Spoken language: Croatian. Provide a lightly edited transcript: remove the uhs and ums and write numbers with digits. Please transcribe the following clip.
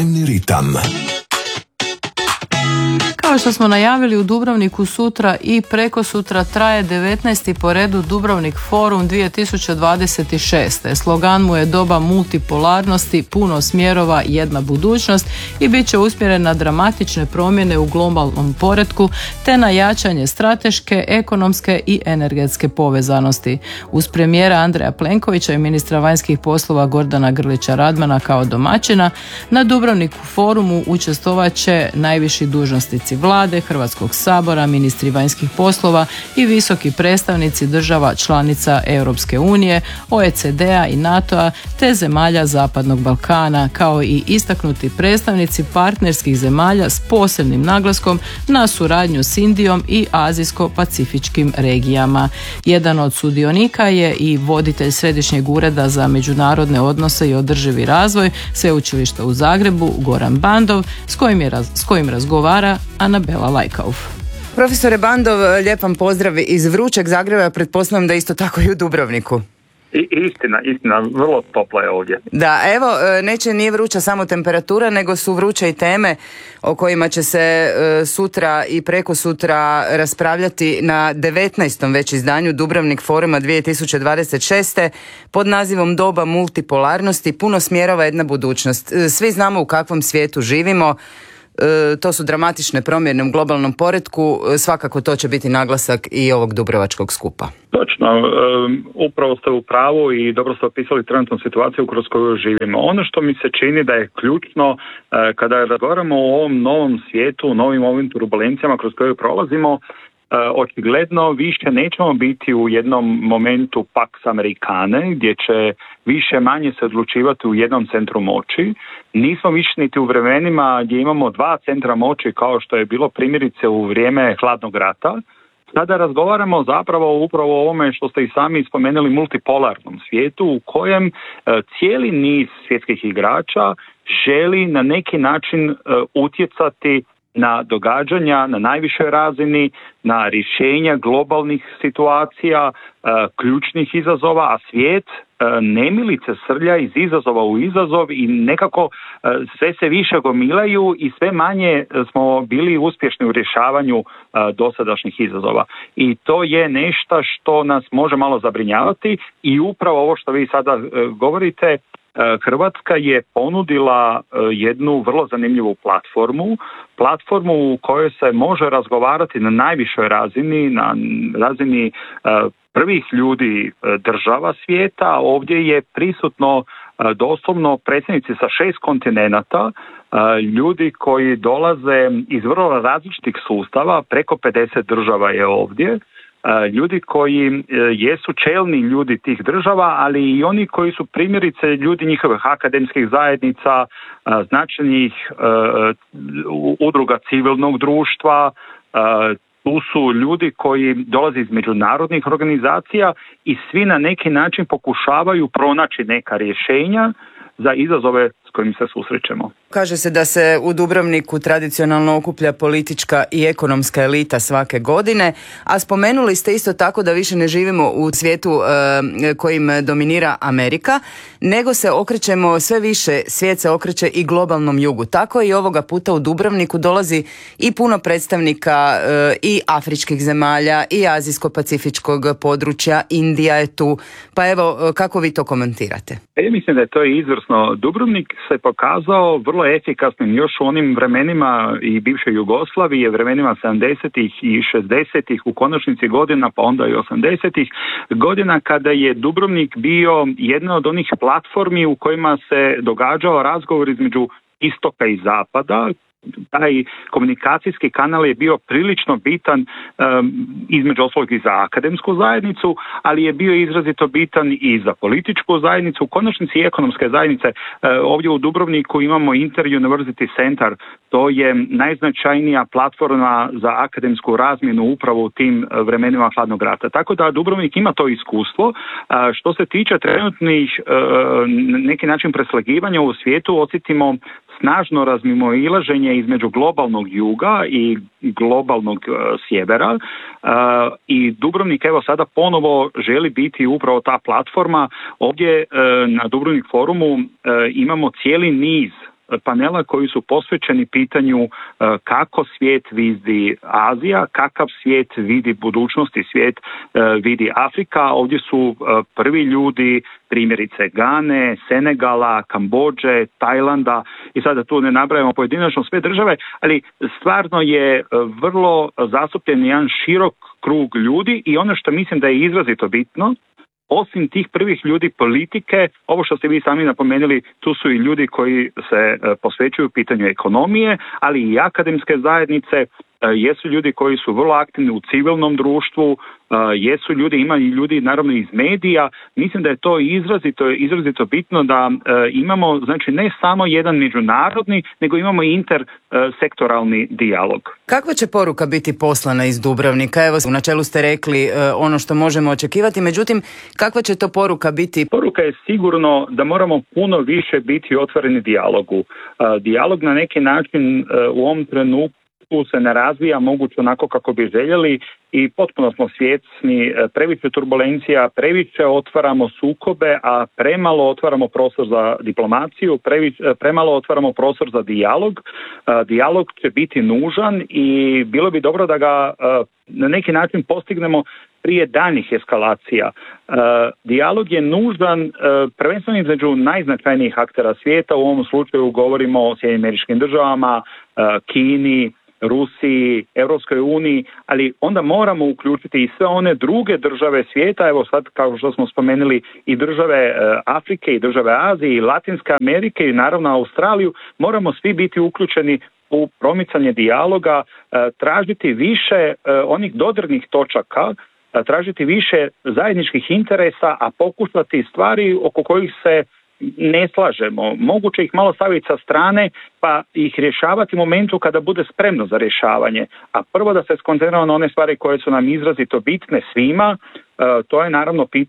Dnevni ritam. Kao što smo najavili, u Dubrovniku sutra i prekosutra traje 19. po redu Dubrovnik Forum 2026. Slogan mu je doba multipolarnosti, puno smjerova, jedna budućnost i bit će usmjeren na dramatične promjene u globalnom poretku te na jačanje strateške, ekonomske i energetske povezanosti. Uz premijera Andreja Plenkovića i ministra vanjskih poslova Gordana Grlića Radmana kao domaćina, na Dubrovniku Forumu učestvovat će najviši dužnosnici vlade, Hrvatskog sabora, ministri vanjskih poslova i visoki predstavnici država članica Europske unije, OECD-a i NATO-a te zemalja Zapadnog Balkana, kao i istaknuti predstavnici partnerskih zemalja s posebnim naglaskom na suradnju s Indijom i azijsko-pacifičkim regijama. Jedan od sudionika je i voditelj Središnjeg ureda za međunarodne odnose i održivi razvoj Sveučilišta u Zagrebu, Goran Bandov, s kojim razgovara Anabela Lajkauf. Profesore Bandov, lijep vam pozdrav iz vrućeg Zagreba, pretpostavljam da isto tako i u Dubrovniku. Istina, vrlo toplo je ovdje. Da, evo, nije vruća samo temperatura, nego su vruće i teme o kojima će se sutra i prekosutra raspravljati na 19. već izdanju Dubrovnik Foruma 2026. pod nazivom Doba multipolarnosti, puno smjerova, jedna budućnost. Svi znamo u kakvom svijetu živimo. To su dramatične promjene u globalnom poretku, svakako to će biti naglasak i ovog dubrovačkog skupa. Točno, upravo ste u pravu i dobro ste opisali trenutnu situaciju kroz koju živimo. Ono što mi se čini da je ključno kada razgovaramo o ovom novom svijetu, novim ovim turbulencijama kroz koje prolazimo, očigledno više nećemo biti u jednom momentu Pax Americane gdje će više manje se odlučivati u jednom centru moći. Nismo više niti u vremenima gdje imamo dva centra moći kao što je bilo primjerice u vrijeme hladnog rata. Sada razgovaramo zapravo upravo o ovome što ste i sami spomenuli, multipolarnom svijetu u kojem cijeli niz svjetskih igrača želi na neki način utjecati na događanja na najvišoj razini, na rješenja globalnih situacija, ključnih izazova, a svijet nemilice srlja iz izazova u izazov i nekako sve se više gomilaju i sve manje smo bili uspješni u rješavanju dosadašnjih izazova. I to je nešto što nas može malo zabrinjavati i upravo ovo što vi sada govorite, Hrvatska je ponudila jednu vrlo zanimljivu platformu u kojoj se može razgovarati na najvišoj razini, na razini prvih ljudi država svijeta. Ovdje je prisutno doslovno predsjednici sa 6 kontinenata, ljudi koji dolaze iz vrlo različitih sustava, preko 50 država je ovdje. Ljudi koji jesu čelni ljudi tih država, ali i oni koji su primjerice ljudi njihovih akademskih zajednica, značajnih udruga civilnog društva, tu su ljudi koji dolaze iz međunarodnih organizacija i svi na neki način pokušavaju pronaći neka rješenja za izazove s kojim se susrećemo. Kaže se da se u Dubrovniku tradicionalno okuplja politička i ekonomska elita svake godine, a spomenuli ste isto tako da više ne živimo u svijetu kojim dominira Amerika, nego se okrećemo sve više, svijet se okreće i globalnom jugu. Tako i ovoga puta u Dubrovniku dolazi i puno predstavnika i afričkih zemalja i azijsko-pacifičkog područja, Indija je tu. Pa evo, kako vi to komentirate? Ja mislim da je to izvrsno. Dubrovnik se pokazao vrlo efikasnim još u onim vremenima i bivše Jugoslavije, vremenima 70-ih i 60-ih, u konačnici godina, pa onda i 80-ih godina, kada je Dubrovnik bio jedna od onih platformi u kojima se događao razgovor između istoka i zapada. Taj komunikacijski kanal je bio prilično bitan između ostalog i za akademsku zajednicu, ali je bio izrazito bitan i za političku zajednicu, u konačnici i ekonomske zajednice. Ovdje u Dubrovniku imamo Inter-University Centar, to je najznačajnija platforma za akademsku razmjenu upravo u tim vremenima hladnog rata. Tako da Dubrovnik ima to iskustvo. Što se tiče trenutnih neki način preslagivanja u svijetu, osjetimo snažno razmimoilaženje između globalnog juga i globalnog sjevera i Dubrovnik evo sada ponovo želi biti upravo ta platforma. Ovdje na Dubrovnik forumu imamo cijeli niz panela koji su posvećeni pitanju kako svijet vidi Azija, kakav svijet vidi budućnosti, svijet vidi Afrika. Ovdje su prvi ljudi, primjerice Gane, Senegala, Kambodže, Tajlanda i sada tu ne nabrajamo pojedinačno sve države, ali stvarno je vrlo zastupljen jedan širok krug ljudi i ono što mislim da je izrazito bitno, osim tih prvih ljudi politike, ovo što ste vi sami napomenuli, tu su i ljudi koji se posvećuju pitanju ekonomije, ali i akademske zajednice, jesu ljudi koji su vrlo aktivni u civilnom društvu, jesu ljudi, ima i ljudi naravno iz medija. Mislim da je to izrazito bitno da imamo, znači ne samo jedan međunarodni, nego imamo i intersektoralni dijalog. Kakva će poruka biti poslana iz Dubrovnika? Evo, u načelu ste rekli ono što možemo očekivati, međutim, kakva će to poruka biti? Poruka je sigurno da moramo puno više biti otvoreni dijalogu. Dijalog na neki način u ovom trenutku se ne razvija moguće onako kako bi željeli i potpuno smo svjesni previše turbulencija, previše otvaramo sukobe, a premalo otvaramo prostor za diplomaciju, premalo otvaramo prostor za dijalog. Dijalog će biti nužan i bilo bi dobro da ga na neki način postignemo prije daljnjih eskalacija. Dijalog je nužan prvenstveno između najznačajnijih aktera svijeta, u ovom slučaju govorimo o SAD-u, Kini, Rusiji, Europskoj uniji, ali onda moramo uključiti i sve one druge države svijeta, evo sad kao što smo spomenuli i države Afrike i države Azije i Latinske Amerike i naravno Australiju, moramo svi biti uključeni u promicanje dijaloga, tražiti više onih dodirnih točaka, tražiti više zajedničkih interesa, a pokušati stvari oko kojih se ne slažemo. Moguće ih malo staviti sa strane pa ih rješavati u momentu kada bude spremno za rješavanje. A prvo da se skoncentriramo na one stvari koje su nam izrazito bitne svima, to je naravno